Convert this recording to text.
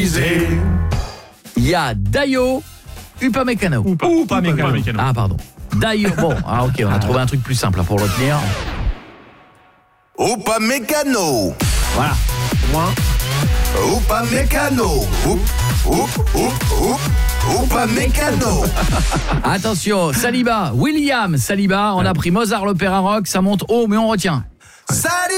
brisé. Il y a Dayo, Upamecano. Upamecano. Ah pardon. Dayo. Bon, OK, on a trouvé un truc plus simple pour le retenir. Upamecano. Voilà. Moins. Upamecano. Upamecano. Attention, Saliba, William Saliba, on a pris Mozart l'opéra rock, ça monte haut mais on retient. Salut